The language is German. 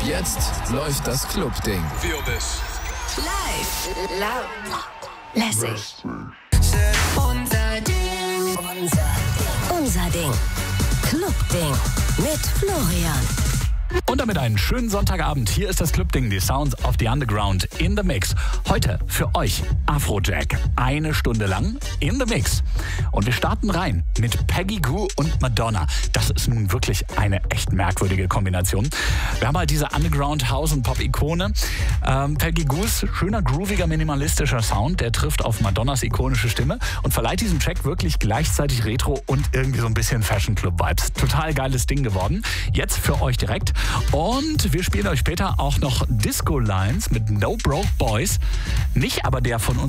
Jetzt läuft das Club-Ding. Feel this. Live, laut, lässig. Unser Ding. Unser Ding. Club-Ding mit Florian. Und damit einen schönen Sonntagabend. Hier ist das Club-Ding, die Sounds of the Underground in the Mix. Heute für euch Afrojack. 1 Stunde lang in the Mix. Und wir starten rein mit Peggy Gou und Madonna. Das ist nun wirklich eine echt merkwürdige Kombination. Wir haben halt diese Underground House- und Pop-Ikone. Peggy Gous schöner, grooviger, minimalistischer Sound, der trifft auf Madonnas ikonische Stimme und verleiht diesem Track wirklich gleichzeitig Retro und irgendwie so ein bisschen Fashion Club Vibes. Total geiles Ding geworden. Jetzt für euch direkt. Und wir spielen euch später auch noch Disco Lines mit No Broke Boys. Nicht aber der von uns